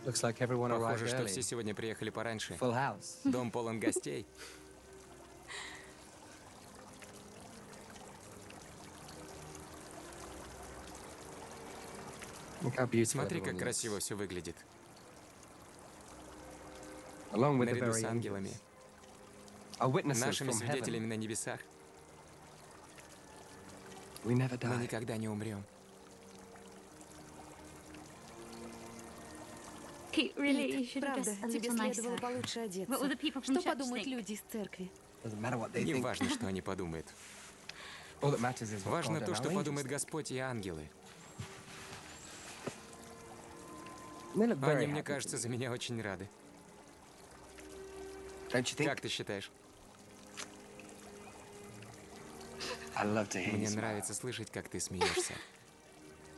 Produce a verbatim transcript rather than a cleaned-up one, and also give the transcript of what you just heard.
Looks like everyone Похоже, arrived что early. все сегодня приехали пораньше. Full house. Дом полон гостей. Look how beautiful Смотри, как everyone красиво looks. все выглядит. Along with the Наряду very с ангелами, angels. Are witnesses нашими from свидетелями heaven. на небесах. We never Мы die. никогда не умрем. Really, Пит, правда, тебе следовало получше одеться. Что подумают люди из церкви? Doesn't matter what they Не think. важно, что они подумают. All that matters is what Важно God то, and что our подумает angels think. Господь и ангелы. They look very Они, мне happy кажется, to за me. меня очень рады. Don't you think? Как ты считаешь? I love to hear you Мне smile. нравится слышать, как ты смеешься.